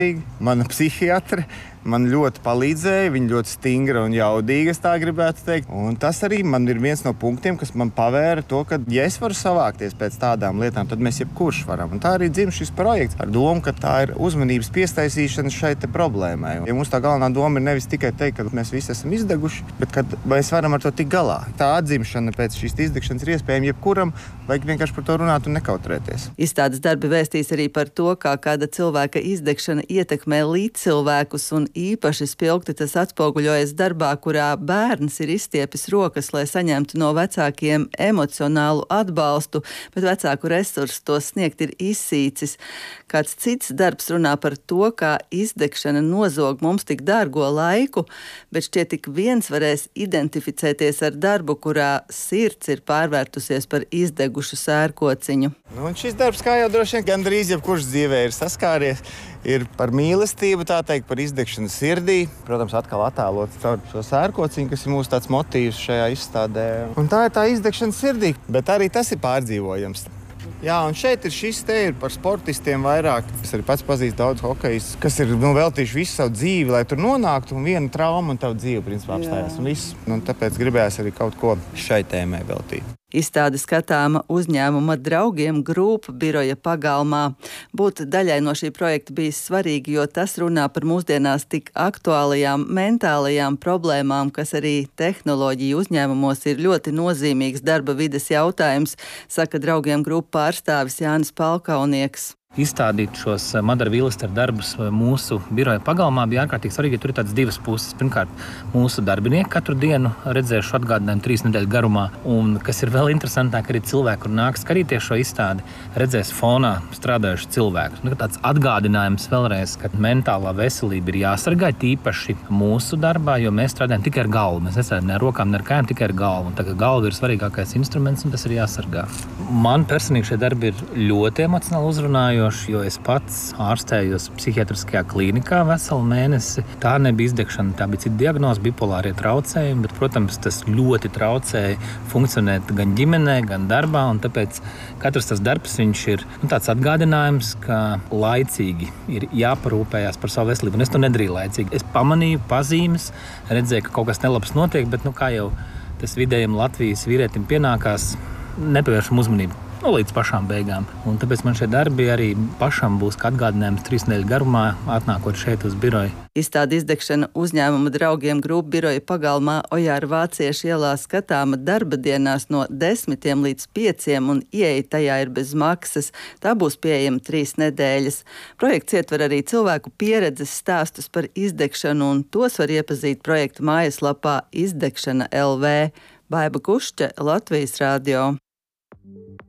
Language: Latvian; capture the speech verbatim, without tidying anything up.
Mana psihiatre man ļoti palīdzēja, viņa ļoti stingra un jaudīga, es tā gribētu teikt. Un tas arī man ir viens no punktiem, kas man pavēra to, ka, ja es varu savākties pēc tādām lietām, tad mēs jebkurš varam. Un tā arī dzimst šis projekts ar domu, ka tā ir uzmanības piestaisīšana šai te problēmai. Ja mums tā galvenā doma ir nevis tikai teikt, ka mēs visi esam izdeguši, bet kad mēs varam ar to tikt galā. Tā atzimšana pēc šīs izdegšanas ir iespējama jebkuram, vajag vienkārši par to runāt un nekautrēties. Izstādes darbi vēstīs arī par to, kā kāda cilvēka izdegšana ietekmē līdzcilvēkus, un īpaši spilgti tas atspoguļojas darbā, kurā bērns ir izstiepis rokas, lai saņemtu no vecākiem emocionālu atbalstu, bet vecāku resursu to sniegt ir izsīcis. Kāds cits darbs runā par to, kā izdegšana nozog mums tik dārgo laiku, bet šķiet tik viens varēs identificēties ar darbu, kurā sirds ir pārvērtusies par izdegušu sērkociņu. Nu, un šis darbs, kā jau droši vien gandrīz jebkurš dzīvē ir saskāries, ir par mīlestību, tā teikt, par izdegšanu sirdī. Protams, atkal attēlot caur šo sērkociņu, kas ir mūsu tāds motīvs šajā izstādē. Un tā ir tā izdegšana sirdī, bet arī tas ir pārdzīvojams. Jā, un šeit ir šis te ir par sportistiem vairāk. Es arī pats pazīstu daudz hokejus, kas ir nu, veltījuši visu savu dzīvi, lai tur nonāktu, un viena trauma un tavu dzīvi, principā, apstājās. Un viss. Un tāpēc gribējās arī kaut ko šai tēmai veltīt. Izstāde skatāma uzņēmuma Draugiem Group biroja pagalmā. Būt daļai no šī projekta bijis svarīgi, jo tas runā par mūsdienās tik aktuālajām mentālajām problēmām, kas arī tehnoloģiju uzņēmumos ir ļoti nozīmīgs darba vides jautājums, saka Draugiem Group pārstāvis Jānis Palkaunieks. Izstādīt šos Madara Vīlesteru darbus mūsu biroja pagalmā bija ārkārtīgi svarīgi, jo tur ir tādas divas puses. Pirmkārt, mūsu darbinieki katru dienu redzējuši atgādinājumu trīs nedēļu garumā, un kas ir vēl interesantāk, arī cilvēki, kur nāk skatīties šo izstādi, redzēs fonā strādājuši cilvēkus. Nu, tāds atgādinājums vēlreiz, ka mentālā veselība ir jāsargā, tīpaši mūsu darbā, jo mēs strādājam tikai ar galvu. Mēs nestrādājam ne ar rokām, ne ar kājām, tikai ar galvu. Un tā kā galva ir svarīgākais instruments, un tas ir jāsargā. Man personīgi šie darbi ir ļoti emocionāli uzrunājoši, jo es pats ārstējos psihiatriskajā klīnikā veselu mēnesi. Tā nebija izdegšana, tā bija cita diagnoze, bipolārie traucējumi, bet, protams, tas ļoti traucēja funkcionēt gan ģimenē, gan darbā, un tāpēc katrs tas darbs, viņš ir nu, tāds atgādinājums, ka laicīgi ir jāparūpējās par savu veselību, un es to nedarīju laicīgi. Es pamanīju pazīmes, redzēju, ka kaut kas nelabs notiek, bet, nu, kā jau tas vidējiem Latvijas vīrietim pienākās, nepievēršam uzmanību. Nu, līdz pašām beigām. Un tāpēc man šie darbi arī pašam būs kā atgādinājums trīs nedēļu garumā, atnākot šeit uz biroju. Izstāde izdegšana uzņēmuma Draugiem Group biroja pagalmā Ojāra Vācieša ielā skatāma darba dienās no desmitiem līdz pieciem, un ieeja tajā ir bez maksas. Tā būs pieejama trīs nedēļas. Projekts ietver arī cilvēku pieredzes stāstus par izdegšanu, un tos var iepazīt projekta mājaslapā izdegšana L V. Baiba Kušķe, Latvijas radio.